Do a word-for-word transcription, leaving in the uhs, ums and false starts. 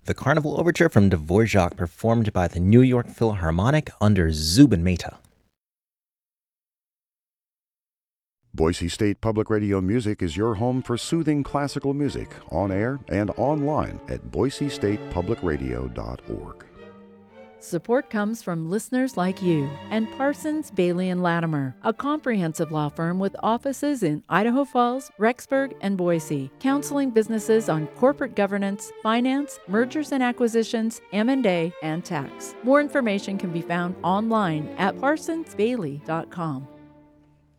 the Carnival Overture from Dvorak, performed by the New York Philharmonic under Zubin Mehta. Boise State Public Radio Music is your home for soothing classical music, on air and online at boise state public radio dot org. Support comes from listeners like you and Parsons, Bailey and Latimer, a comprehensive law firm with offices in Idaho Falls, Rexburg, and Boise, counseling businesses on corporate governance, finance, mergers and acquisitions, M and A, and tax. More information can be found online at parsons bailey dot com.